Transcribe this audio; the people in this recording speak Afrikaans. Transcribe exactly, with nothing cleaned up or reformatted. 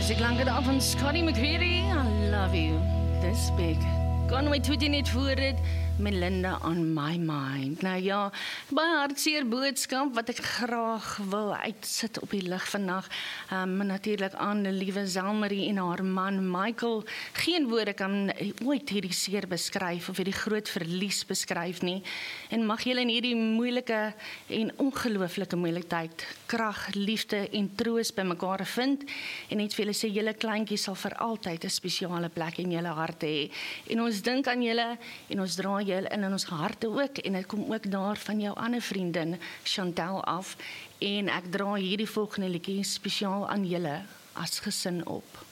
Music langer af van Scotty McCreery, I love you, this big. Kan my tweetie net voor dit, Melinda on my mind. Nou ja, baie hartseer boodskap wat ek graag wil uitsit op die lig vandag. Um, Natuurlik aan die liewe Zelmarie en haar man Michael. Geen woorde kan ooit hierdie seer beskryf of hierdie groot verlies beskryf nie. En mag julle in hierdie moeilike en ongelooflike moeilike tyd krag, liefde en troos by mekaar vind. En net vir julle sê, julle kleintjie sal vir altyd 'n spesiale plek in julle harte hê. En ons dink aan julle en ons dra julle in in ons harte ook, en dit kom ook daar van jou ander vriendin Chantel af, en ek dra hierdie volgende liedjie spesiaal aan julle as gesin op.